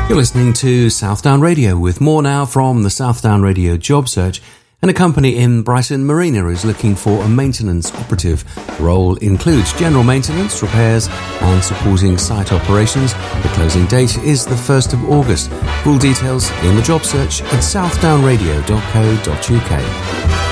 You're listening to Southdown Radio with more now from the Southdown Radio job search, and a company in Brighton Marina is looking for a maintenance operative. The role includes general maintenance, repairs and supporting site operations. The closing date is the 1st of August. Full details in the job search at southdownradio.co.uk.